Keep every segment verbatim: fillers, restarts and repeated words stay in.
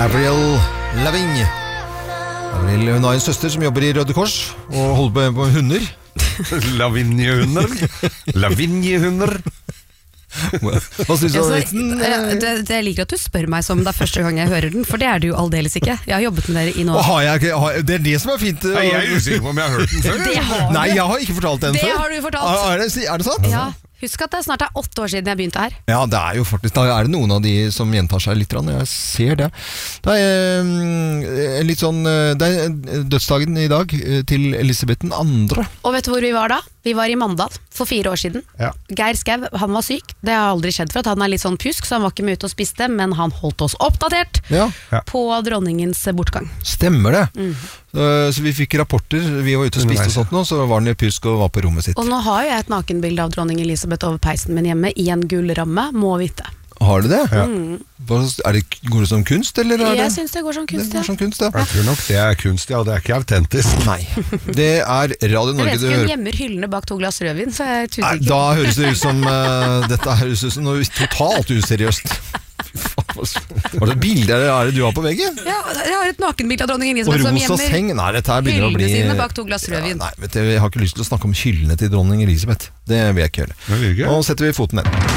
Avril Lavigne. Avril, hun har en søster som jobber i Røde Kors og holder på med hunder. Lavigne-hunder. Lavigne-hunder. Hva synes du om vitsen? Det, det jeg liker at du spør meg som det er første gang jeg hører den, for det er det jo aldeles ikke. Jeg har jobbet med dere i nå. Og har jeg, har, det er det som er fint. Nei, jeg er usikker på om jeg har hørt den før. Det har Nei, jeg har ikke fortalt den det før. Det har du fortalt. Er det, er det sant? Ja. Husk at det snart er åtte år siden jeg begynte her. Ja, det er jo faktisk, da er det noen av de som gjentar seg litt, jeg ser det. Det er um, litt sånn, det er dødsdagen i dag til Elisabeth den andre. Og vet du hvor vi var da? Vi var i Mandal for fire år siden. Ja. Geir Skau, han var syk. Det har aldri skjedd for at han er litt sånn pjusk, så han var ikke med ut og spiste, men han holdt oss oppdatert ja. Ja. på dronningens bortgang. Stemmer det. Mm. Så vi fikk rapporter, vi var ute og spiste og sånt nå, så var han i pjusk og var på rommet sitt. Og nå har jeg et nakenbilde av dronning Elisabeth over peisen min hjemme i en gullramme, må vite. Har du det? Ja. Mm. Er det, går det som kunst, eller er det? Jeg synes det går som kunst, det går som kunst, ja. Jeg tror nok det er kunst, ja, det er ikke autentisk. Nei, det er Radio Norge. Jeg vet ikke, hun gjemmer hyllene bak to glass rødvin, så jeg tror ikke. Da høres det ut som, uh, dette høres ut som noe totalt useriøst. Var det bilder er det du har på veggen? Ja, jeg har et nakenbilde av dronning Elisabeth som gjemmer seng. Nei, dette her begynner å bli hyllene sine bak to glass rødvin. Ja, nei, vet du, jeg har ikke lyst til å snakke om hyllene til dronning Elisabeth. Det vil jeg ikke gjøre. Nå setter vi foten ned.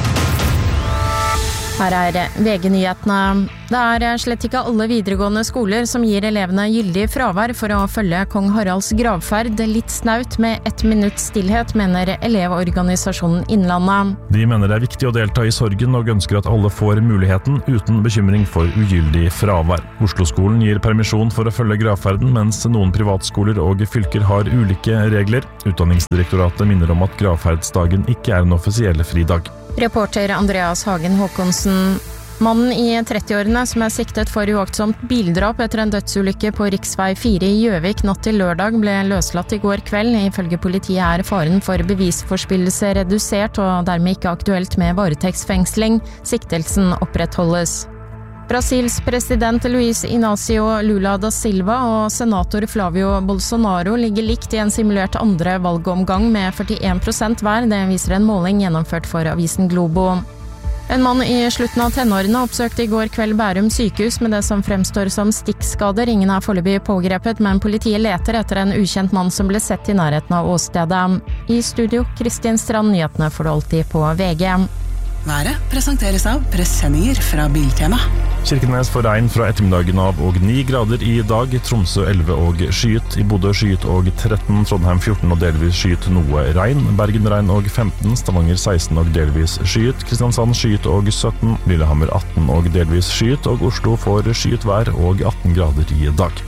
Her er V G-nyhetene. Det er slett ikke alle videregående skoler som gir elevene gyldig fravær for å følge kong Haralds gravferd. Litt snaut med ett minutt stillhet, mener elevorganisasjonen Innlandet. De mener det er viktig å delta i sorgen og ønsker at alle får muligheten uten bekymring for ugyldig fravær. Oslo-skolen gir permisjon for å følge gravferden, mens noen privatskoler og fylker har ulike regler. Utdanningsdirektoratet minner om at gravferdsdagen ikke er en offisiell fridag. Reporter Andreas Hagen Håkonsen. Mannen i trettiårene som er siktet for uaktsomt bildrap etter en dødsulykke på riksvei fire i Gjøvik natt til lørdag ble løslatt i går kveld. Ifølge politiet er faren for bevisforspillelse redusert og dermed ikke aktuelt med varetektsfengsling. Siktelsen opprettholdes. Brasils president Luiz Inácio Lula da Silva og senator Flavio Bolsonaro ligger likt i en simulert andre valgomgang med førtien prosent hver. Det viser en måling gjennomført for avisen Globo. En mann i slutten av tenårene oppsøkte i går kveld Bærum sykehus med det som fremstår som stikkskader. Ingen er foreløpig pågrepet, men politiet leter etter en ukjent mann som ble sett i nærheten av åstedet. I studio, Kristin Strand, nyhetene får du alltid på V G. Været presenteres av presenninger fra Biltema. Kirkenes får regn fra ettermiddagen av og ni grader i dag. Tromsø elleve og skyet. I Bodø skyet og tretten. Trondheim fjorten og delvis skyet noe regn. Bergen regn og femten. Stavanger seksten og delvis skyet. Kristiansand skyet og sytten. Lillehammer atten og delvis skyet. Og Oslo får skyet vær og atten grader i dag.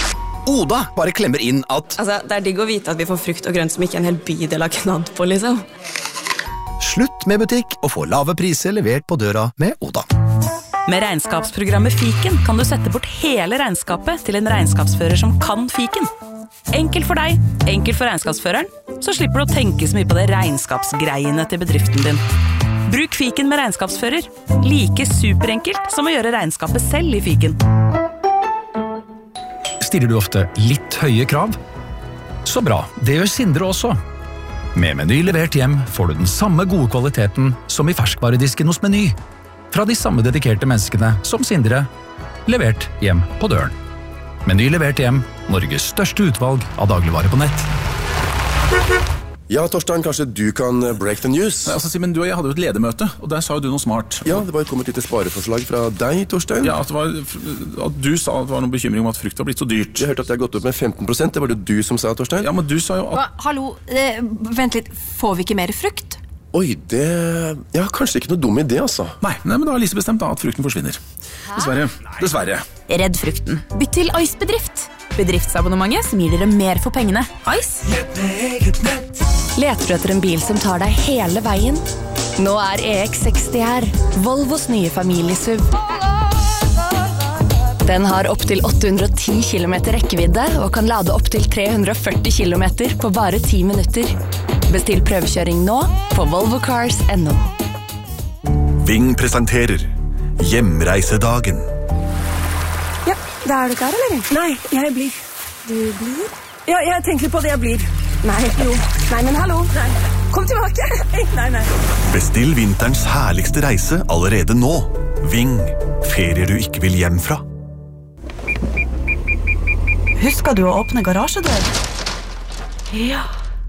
Oda bare klemmer inn at Altså, det er digg å vite at vi får frukt og grønt som ikke en hel bydel har knadd på, liksom. Slutt med butikk og få lave priser levert på døra med Oda. Med regnskapsprogrammet Fiken kan du sette bort hele regnskapet til en regnskapsfører som kan Fiken. Enkelt for deg, enkelt for regnskapsføreren, så slipper du å tenke så mye på det regnskapsgreiene til bedriften din. Bruk Fiken med regnskapsfører. Like superenkelt som å gjøre regnskapet selv i Fiken. Stiller du ofte litt høye krav? Så bra, det gjør Sindre også. Med Meny levert hjem får du den samme gode kvaliteten som i ferskvaredisken hos Meny. Fra de samme dedikerte menneskene som Sindre, levert hjem på døren. Meny levert hjem, Norges største utvalg av dagligvare på nett. Ja, Torstein, kanskje du kan break the news? Altså, Simen, du og jeg hadde jo et ledermøte, og der sa jo du noe smart. Ja, det var kommet et lite spareforslag fra deg, Torstein. Ja, at, det var, at du sa at det var noen bekymring om at frukt var blitt så dyrt. Jeg hørte at det har gått opp med femten prosent, det var det du som sa, Torstein. Ja, men du sa jo at... Hva, hallo, eh, vent litt, får vi ikke mer frukt? Oi, det... Ja, kanskje ikke noe dum idé, altså. Nei, nei men da har Lise bestemt da at frukten forsvinner. Hæ? Dessverre, dessverre. Redd frukten. Bytt til Ice-bedrift. Bedriftsabonnementet som gir dere mer for pengene. Ice. Leter du etter en bil som tar deg hele veien? Nå er E X seksti her, Volvos nye familiesuv. Den har opp til åtte hundre og ti kilometer rekkevidde og kan lade opp til tre hundre og førti kilometer på bare ti minutter. Bestill prøvekjøring nå på volvo cars punktum no. Ving presenterer Hjemreisedagen. Ja, da er du klar, eller? Nei, jeg blir. Du blir? Ja, jeg tenker på det jeg blir. Nei, jo. Nei, men hallo. Nei. Kom tilbake. Nei, nei. Bestill vinterens herligste reise allerede nå. Ving. Ferier du ikke vil hjem fra. Husker du å åpne garasjedør? Ja.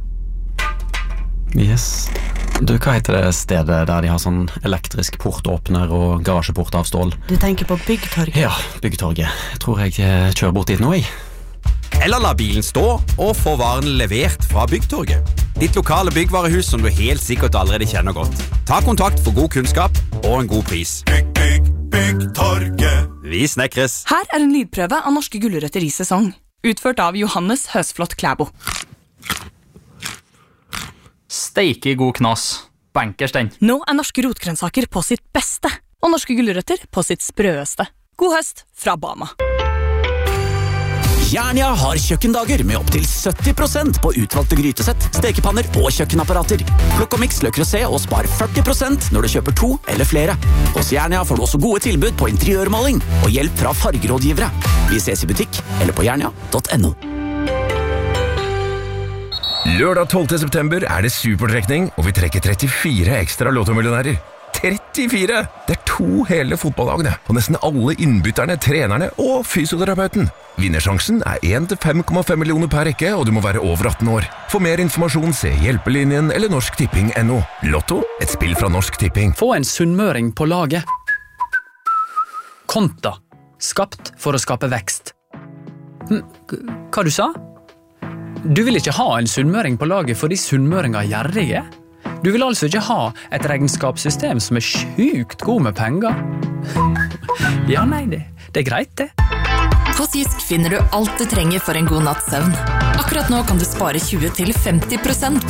Yes. Du, hva heter det stedet der de har sånn elektrisk portåpner og garasjeport av stål? Du tenker på Byggtorget? Ja, Byggtorget. Jeg tror jeg kjører bort dit nå, jeg. Eller la bilen stå og få varen levert fra Byggtorget. Ditt lokale byggvarehus som du helt sikkert allerede kjenner godt. Ta kontakt for god kunnskap og en god pris. Bygg, bygg, Byggtorget. Vi snekres. Her er en lydprøve av norske gulrøtter i sesong. Utført av Johannes Høsflott Klæbo. Steike god knas. Bankers den. Nå er norske rotgrønnsaker på sitt beste, og norske gulrøtter på sitt sprøeste. God høst fra Bama. Jernia har kjøkkendager med opp til sytti prosent på utvalgte grytesett, stekepanner og kjøkkenapparater. Plukk og mix Le Creuset og spar førti prosent når du kjøper to eller flere. Hos Jernia får du også gode tilbud på interiørmaling og hjelp fra fargerådgivere. Vi ses i butikk eller på jernia punktum no. Lørdag tolvte september er det supertrekning, og vi trekker trettifire ekstra lottomillionærer. trettifire! Det er to hele fotballagene, og nesten alle innbytterne, trenerne og fysioterapeuten. Vinnersjansen er én til fem komma fem millioner per rekke, og du må være over atten år. For mer informasjon se Hjelpelinjen eller Norsk Tipping punktum no. Lotto, et spill fra Norsk Tipping. Få en sunnmøring på laget. Konta. Skapt for å skape vekst. Hva du sa? Du vil ikke ha en sunnmøring på laget fordi sunnmøringer er gjerrige? Du vil altså ikke ha et regnskapssystem som er sjukt god med penger? Ja, nei, det, det er greit det. Hos Gisk finner du alt du trenger for en god natts søvn. Akkurat nå kan du spare tjue til femti prosent